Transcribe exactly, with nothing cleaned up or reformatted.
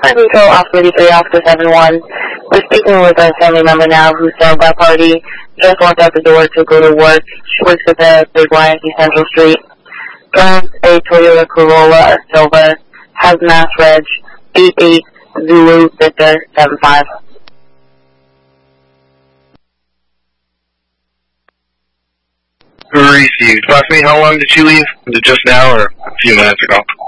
Hi, Control, off thirty-three, Officer seven one. We're speaking with a family member now who said that party just walked out the door to go to work. She works at the Big Y East Central Street. Drives a Toyota Corolla Silver, has mass reg eight eight Zulu Victor seven five. Received. Last me, how long did she leave? Was it just now or a few minutes ago?